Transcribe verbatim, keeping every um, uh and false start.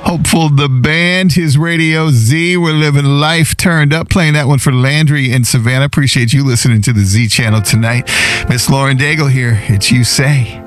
Hopeful the band, his Radio Z. We're living life turned up. Playing that one for Landry in Savannah. Appreciate you listening to the Z channel tonight. Miss Lauren Daigle here. It's You Say.